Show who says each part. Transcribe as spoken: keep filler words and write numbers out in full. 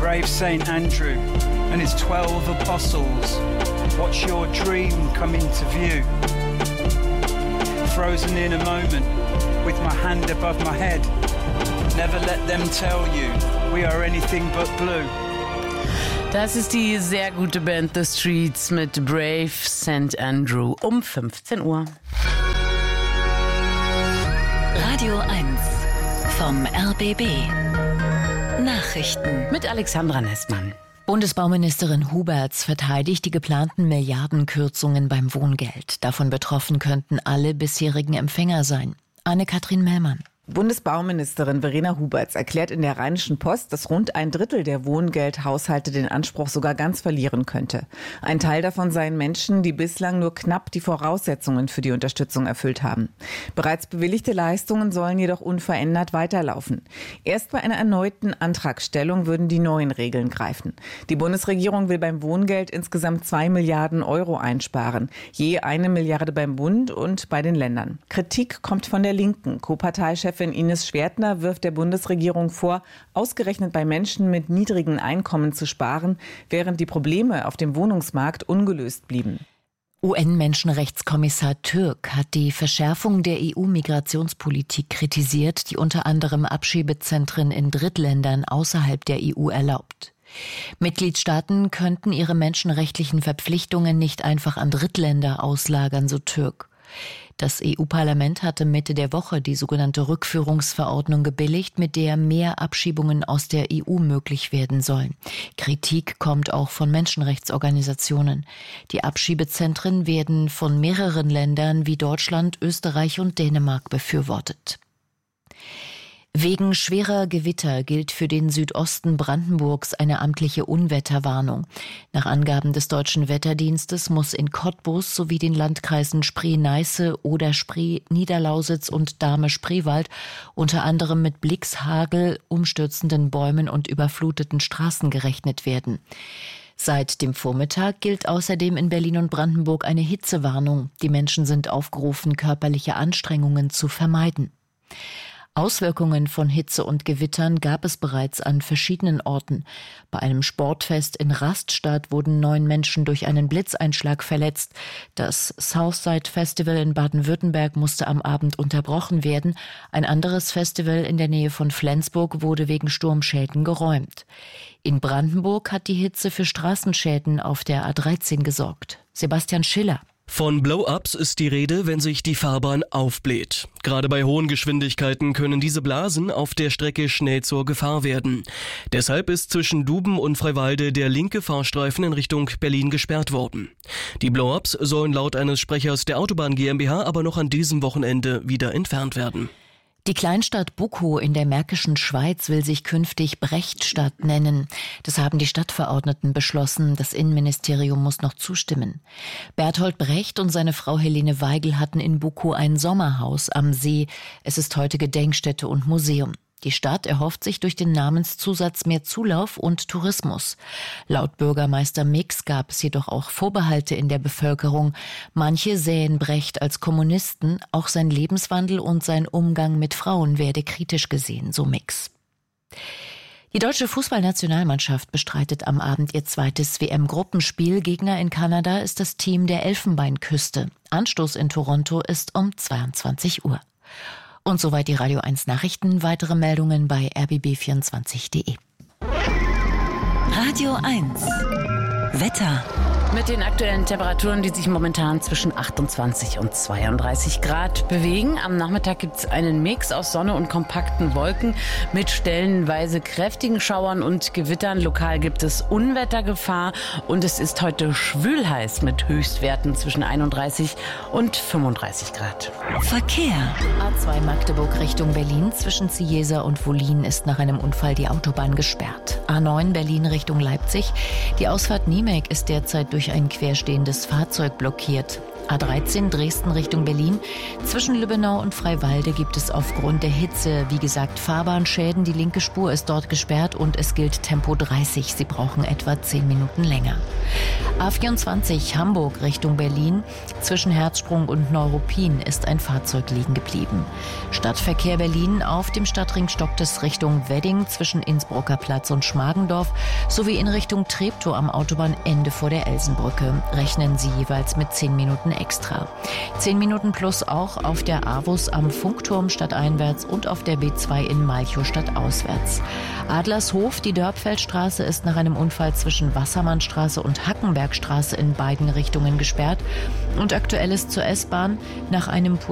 Speaker 1: brave Saint Andrew and his twelve apostles. Watch your dream come into view. Frozen in a moment, with my hand above my head. Never let them tell you we are anything but blue.
Speaker 2: Das ist die sehr gute Band The Streets mit Brave Saint Andrew um fünfzehn Uhr.
Speaker 3: Radio eins vom R B B. Nachrichten
Speaker 2: mit Alexandra Nessmann.
Speaker 3: Bundesbauministerin Huberts verteidigt die geplanten Milliardenkürzungen beim Wohngeld. Davon betroffen könnten alle bisherigen Empfänger sein. Anne-Kathrin Mellmann.
Speaker 4: Bundesbauministerin Verena Huberts erklärt in der Rheinischen Post, dass rund ein Drittel der Wohngeldhaushalte den Anspruch sogar ganz verlieren könnte. Ein Teil davon seien Menschen, die bislang nur knapp die Voraussetzungen für die Unterstützung erfüllt haben. Bereits bewilligte Leistungen sollen jedoch unverändert weiterlaufen. Erst bei einer erneuten Antragstellung würden die neuen Regeln greifen. Die Bundesregierung will beim Wohngeld insgesamt zwei Milliarden Euro einsparen. Je eine Milliarde beim Bund und bei den Ländern. Kritik kommt von der Linken. Co-Parteichef Ines Schwertner wirft der Bundesregierung vor, ausgerechnet bei Menschen mit niedrigen Einkommen zu sparen, während die Probleme auf dem Wohnungsmarkt ungelöst blieben.
Speaker 3: U N-Menschenrechtskommissar Türk hat die Verschärfung der E U-Migrationspolitik kritisiert, die unter anderem Abschiebezentren in Drittländern außerhalb der E U erlaubt. Mitgliedstaaten könnten ihre menschenrechtlichen Verpflichtungen nicht einfach an Drittländer auslagern, so Türk. Das E U-Parlament hatte Mitte der Woche die sogenannte Rückführungsverordnung gebilligt, mit der mehr Abschiebungen aus der E U möglich werden sollen. Kritik kommt auch von Menschenrechtsorganisationen. Die Abschiebezentren werden von mehreren Ländern wie Deutschland, Österreich und Dänemark befürwortet. Wegen schwerer Gewitter gilt für den Südosten Brandenburgs eine amtliche Unwetterwarnung. Nach Angaben des Deutschen Wetterdienstes muss in Cottbus sowie den Landkreisen Spree-Neiße, Oder-Spree, Niederlausitz und Dahme-Spreewald unter anderem mit Blitz, Hagel, umstürzenden Bäumen und überfluteten Straßen gerechnet werden. Seit dem Vormittag gilt außerdem in Berlin und Brandenburg eine Hitzewarnung. Die Menschen sind aufgerufen, körperliche Anstrengungen zu vermeiden. Auswirkungen von Hitze und Gewittern gab es bereits an verschiedenen Orten. Bei einem Sportfest in Rastatt wurden neun Menschen durch einen Blitzeinschlag verletzt. Das Southside Festival in Baden-Württemberg musste am Abend unterbrochen werden. Ein anderes Festival in der Nähe von Flensburg wurde wegen Sturmschäden geräumt. In Brandenburg hat die Hitze für Straßenschäden auf der A dreizehn gesorgt. Sebastian Schiller.
Speaker 5: Von Blow-ups ist die Rede, wenn sich die Fahrbahn aufbläht. Gerade bei hohen Geschwindigkeiten können diese Blasen auf der Strecke schnell zur Gefahr werden. Deshalb ist zwischen Duben und Freiwalde der linke Fahrstreifen in Richtung Berlin gesperrt worden. Die Blow-ups sollen laut eines Sprechers der Autobahn GmbH aber noch an diesem Wochenende wieder entfernt werden.
Speaker 3: Die Kleinstadt Bukow in der Märkischen Schweiz will sich künftig Brechtstadt nennen. Das haben die Stadtverordneten beschlossen. Das Innenministerium muss noch zustimmen. Bertolt Brecht und seine Frau Helene Weigel hatten in Bukow ein Sommerhaus am See. Es ist heute Gedenkstätte und Museum. Die Stadt erhofft sich durch den Namenszusatz mehr Zulauf und Tourismus. Laut Bürgermeister Mix gab es jedoch auch Vorbehalte in der Bevölkerung. Manche sähen Brecht als Kommunisten, auch sein Lebenswandel und sein Umgang mit Frauen werde kritisch gesehen, so Mix. Die deutsche Fußballnationalmannschaft bestreitet am Abend ihr zweites W M-Gruppenspiel. Gegner in Kanada ist das Team der Elfenbeinküste. Anstoß in Toronto ist um zweiundzwanzig Uhr. Und soweit die Radio eins Nachrichten. Weitere Meldungen bei r b b vierundzwanzig punkt de. Radio eins Wetter.
Speaker 2: Mit den aktuellen Temperaturen, die sich momentan zwischen achtundzwanzig und zweiunddreißig Grad bewegen. Am Nachmittag gibt es einen Mix aus Sonne und kompakten Wolken mit stellenweise kräftigen Schauern und Gewittern. Lokal gibt es Unwettergefahr und es ist heute schwülheiß mit Höchstwerten zwischen einunddreißig und fünfunddreißig Grad.
Speaker 3: Verkehr. A zwei Magdeburg Richtung Berlin zwischen Ziesa und Wollin ist nach einem Unfall die Autobahn gesperrt. A neun Berlin Richtung Leipzig. Die Ausfahrt Niemek ist derzeit durch ein querstehendes Fahrzeug blockiert. A dreizehn Dresden Richtung Berlin. Zwischen Lübbenau und Freiwalde gibt es aufgrund der Hitze, wie gesagt, Fahrbahnschäden. Die linke Spur ist dort gesperrt und es gilt Tempo dreißig. Sie brauchen etwa zehn Minuten länger. A vierundzwanzig Hamburg Richtung Berlin. Zwischen Herzsprung und Neuruppin ist ein Fahrzeug liegen geblieben. Stadtverkehr Berlin auf dem Stadtring stockt es Richtung Wedding zwischen Innsbrucker Platz und Schmargendorf sowie in Richtung Treptow am Autobahnende vor der Elsenbrücke. Rechnen Sie jeweils mit zehn Minuten extra. zehn Minuten plus auch auf der AWUS am Funkturm stadteinwärts und auf der B zwei in Malchow stadtauswärts. Adlershof, die Dörpfeldstraße ist nach einem Unfall zwischen Wassermannstraße und Hackenbergstraße in beiden Richtungen gesperrt. Und aktuell ist zur S-Bahn nach einem